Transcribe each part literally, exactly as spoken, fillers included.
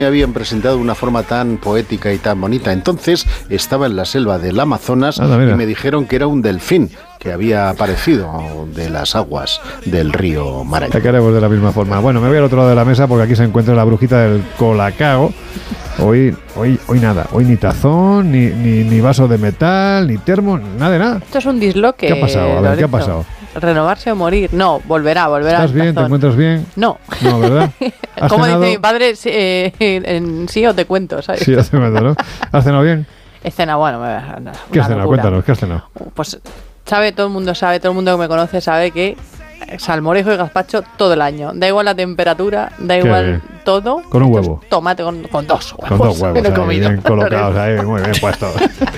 me habían presentado de una forma tan poética y tan bonita. Entonces estaba en la selva del Amazonas ah, y me dijeron que era un delfín que había aparecido de las aguas del río Marañón. Te queremos de la misma forma. Bueno, me voy al otro lado de la mesa porque aquí se encuentra la brujita del Colacao. Hoy, hoy, hoy nada, hoy ni tazón, ni, ni, ni vaso de metal, ni termo, nada de nada. Esto es un disloque. ¿Qué ha pasado? A ver, Lorenzo. ¿Qué ha pasado? Renovarse o morir. No, volverá, volverá. ¿Estás bien? ¿Te encuentras bien? No. No, ¿verdad? Como cenado? dice mi padre, sí, eh, en sí o te cuento, ¿sabes? Sí, o te cuento, ¿no? ¿Has cenado bien? He cenado, bueno, me no, ¿Qué has cenado? Cuéntanos, ¿qué has cenado? Pues sabe, todo el mundo sabe, todo el mundo que me conoce sabe que salmorejo y gazpacho todo el año. Da igual la temperatura, da igual todo. Con un huevo. Tomate con, con dos huevos. Con dos huevos, ahí, bien colocados ahí, muy bien puestos.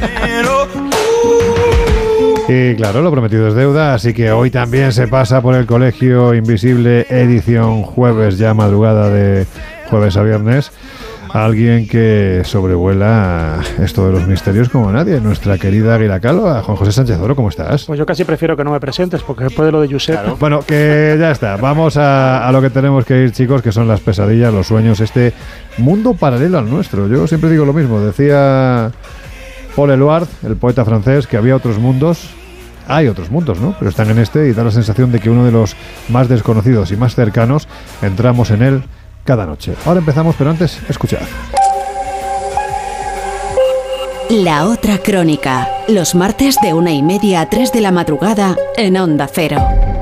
Y claro, lo prometido es deuda, así que hoy también se pasa por el Colegio Invisible, edición jueves, ya madrugada de jueves a viernes, alguien que sobrevuela esto de los misterios como nadie, nuestra querida Águila Calva. Juan José Sánchez Oro, ¿cómo estás? Pues yo casi prefiero que no me presentes, porque después de lo de Josep... Claro. Bueno, que ya está, vamos a, a lo que tenemos que ir, chicos, que son las pesadillas, los sueños, este mundo paralelo al nuestro. Yo siempre digo lo mismo, decía Paul Eluard, el poeta francés, que había otros mundos. Hay otros mundos, ¿no? Pero están en este y da la sensación de que uno de los más desconocidos y más cercanos, entramos en él cada noche. Ahora empezamos, pero antes, escuchad. La otra crónica, los martes de una y media a tres de la madrugada en Onda Cero.